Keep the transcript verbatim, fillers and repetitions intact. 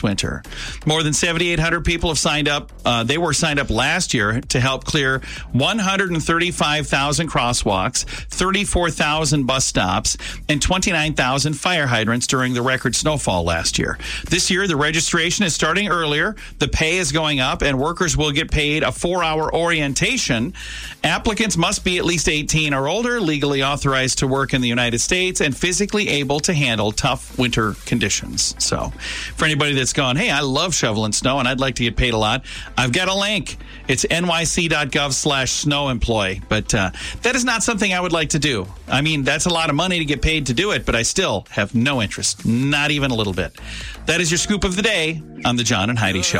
this winter. More than seventy-eight hundred people have signed up. Uh, they were signed up last year to help clear one hundred thirty-five thousand crosswalks, thirty-four thousand bus stops, and twenty-nine thousand fire hydrants during the record snowfall last year. This year, the registration is starting earlier. The pay is going up, and workers will get paid a four-hour orientation. Applicants must be at least eighteen or older, legally authorized to work in the United States, and physically able to handle tough winter conditions. So, for anybody that's gone, hey, I love shoveling snow and I'd like to get paid a lot, I've got a link. It's nyc.gov slash snow employ. But uh, that is not something I would like to do. I mean, that's a lot of money to get paid to do it, but I still have no interest, not even a little bit. That is your scoop of the day on the John and Heidi Show.